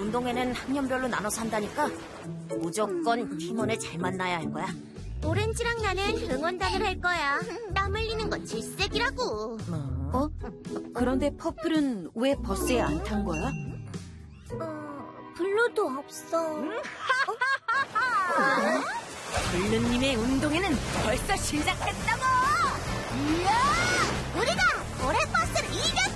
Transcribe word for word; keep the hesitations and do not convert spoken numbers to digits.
운동회는 학년별로 나눠서 한다니까 무조건 팀원을 잘 만나야 할 거야. 오렌지랑 나는 응원단을 할 거야. 땀 흘리는 건 질색이라고. 어? 그런데 퍼플은 왜 버스에 안 탄 거야? 어, 블루도 없어. 블루님의 운동회는 벌써 시작했다고! 이야! 우리가 올해 버스를 이겼다!